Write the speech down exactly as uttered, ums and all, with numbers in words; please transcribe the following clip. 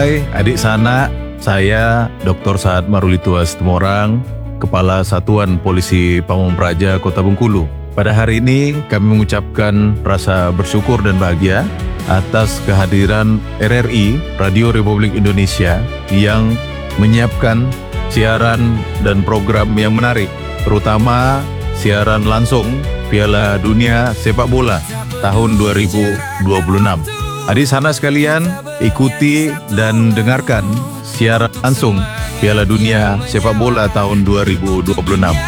Hai adik sanak, saya doktor Saad Marulituas Temorang, Kepala Satuan Polisi Pamung Praja Kota Bengkulu. Pada hari ini kami mengucapkan rasa bersyukur dan bahagia atas kehadiran R R I, Radio Republik Indonesia, yang menyiapkan siaran dan program yang menarik, terutama siaran langsung Piala Dunia Sepak Bola tahun dua ribu dua puluh enam. Adik sanak sekalian, ikuti dan dengarkan siaran langsung Piala Dunia Sepak Bola tahun dua ribu dua puluh enam.